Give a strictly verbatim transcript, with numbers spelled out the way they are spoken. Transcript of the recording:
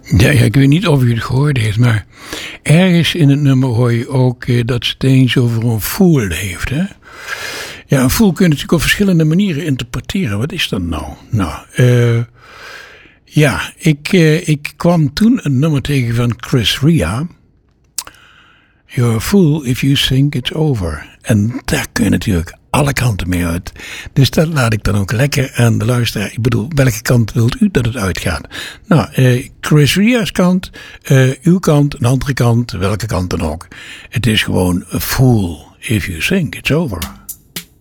Ja, ja, ik weet niet of u het gehoord heeft, maar ergens in het nummer hoor je ook eh, dat ze het eens over een fool heeft. Hè? Ja, een fool kun je natuurlijk op verschillende manieren interpreteren. Wat is dat nou? Nou, uh, ja, ik, uh, ik kwam toen een nummer tegen van Chris Rea. You're a fool if you think it's over. En daar kun je natuurlijk alle kanten mee uit. Dus dat laat ik dan ook lekker aan de luisteraar. Ik bedoel, welke kant wilt u dat het uitgaat? Nou, eh, Chris Rea's kant, eh, uw kant, een andere kant, welke kant dan ook. Het is gewoon a fool if you think it's over.